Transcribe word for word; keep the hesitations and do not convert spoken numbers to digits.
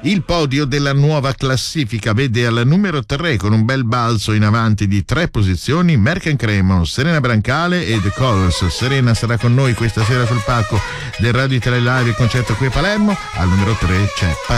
Il podio della nuova classifica vede al numero tre, con un bel balzo in avanti di tre posizioni, Merck Cremon, Serena Brancale e The Colors. Serena sarà con noi questa sera sul palco del Radio Italia Live, il concerto qui a Palermo. Al numero tre c'è